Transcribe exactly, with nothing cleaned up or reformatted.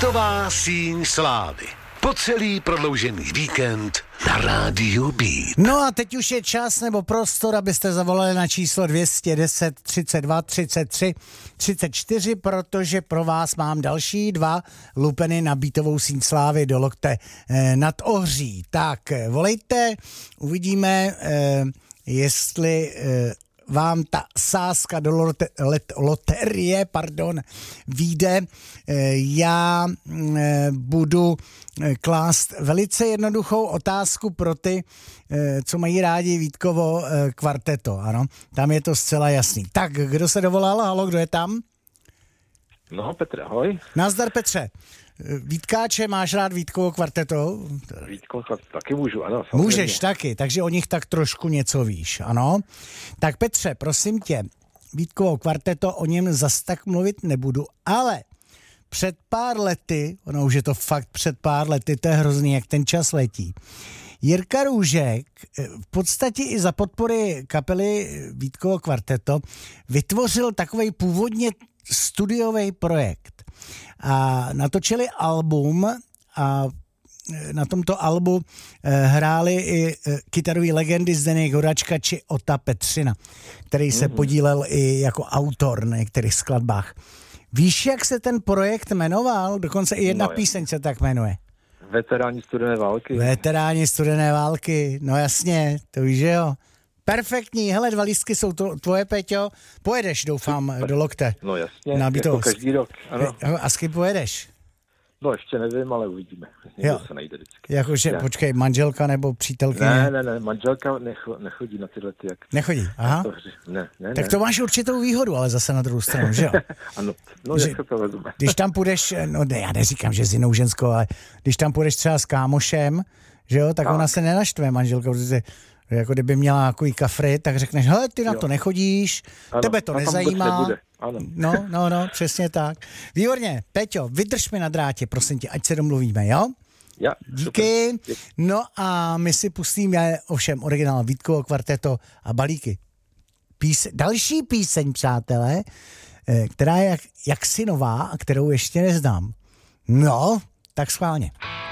Bytová síň slávy. Po celý prodloužený víkend na rádiu Beat. No a teď už je čas nebo prostor, abyste zavolali na číslo dvě stě deset, třicet dva, třicet tři, třicet čtyři, protože pro vás mám další dva lupeny na Bytovou síň slávy do lokte eh, nad Ohří. Tak volejte, uvidíme, eh, jestli eh, vám ta sázka do lote, let, loterie, pardon, vyjde. Já budu klást velice jednoduchou otázku pro ty, co mají rádi Vítkovo kvarteto, ano, tam je to zcela jasný. Tak, kdo se dovolal? Halo, kdo je tam? No, Petr, ahoj. Nazdar, Petře. Vítkáče, máš rád Vítkovo kvarteto? Vítkovo kvarteto taky můžu, ano. Samozřejmě. Můžeš taky, takže o nich tak trošku něco víš, ano. Tak Petře, prosím tě, Vítkovo kvarteto, o něm zas tak mluvit nebudu, ale před pár lety, ono už je to fakt před pár lety, to je hrozný, jak ten čas letí, Jirka Růžek v podstatě i za podpory kapely Vítkovo kvarteto vytvořil takovej původně studiový projekt. A natočili album a na tomto albu hráli i kytarový legendy Zdeněk Horačka či Ota Petřina, který se mm-hmm. podílel i jako autor na některých skladbách. Víš, jak se ten projekt jmenoval? Dokonce i jedna no, píseň se tak jmenuje. Veteráni studené války. Veteráni studené války, no jasně, to víš, že jo. Perfektní, hele, dva lístky jsou to, tvoje, Peťo. Pojedeš, doufám, Super. do lokte. No jasně, jako každý rok, ano. A s kým pojedeš? No ještě nevím, ale uvidíme. Někdo se najde vždycky. Jakože, Já. počkej, manželka nebo přítelkyně? Ne, ne, ne, manželka necho, nechodí na tyhle ty, jak... Nechodí, aha. Ne, ne, tak ne. to máš určitou výhodu, ale zase na druhou stranu, že jo? Ano, no že, jak se to vezme. Když tam půjdeš, no ne, já neříkám, že s jinou ženskou, ale když tam půjdeš třeba s kámošem, že jo, tak, tak. ona se nenaštve, manželka, protože jako kdyby měla nějaký kafry, tak řekneš, hele, ty na jo. to nechodíš, ano, tebe to nezajímá. Ano. No, no, no, přesně tak. Výborně, Peťo, vydrž mi na drátě, prosím tě, ať se domluvíme, jo? Ja, díky. Super. No a my si pustíme ovšem originál Vítkovo kvarteto a balíky. Píse, další píseň, přátelé, která je jak, jaksi nová a kterou ještě neznám. No, tak schválně.